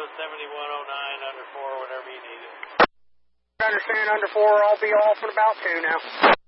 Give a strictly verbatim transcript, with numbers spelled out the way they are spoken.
seventy-one oh nine, under four, whatever you need it. I understand, under four, I'll be off in about two now.